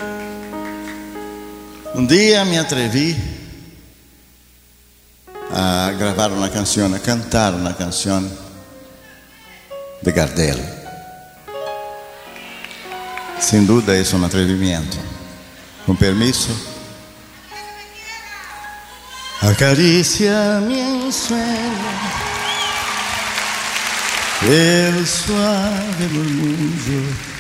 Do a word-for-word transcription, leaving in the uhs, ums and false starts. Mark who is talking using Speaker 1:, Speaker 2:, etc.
Speaker 1: Un día me atreví a grabar una canción, a cantar una canción de Gardel. Sin duda es un atrevimiento. Con permiso. Acaricia mi ensueño, el suave murmullo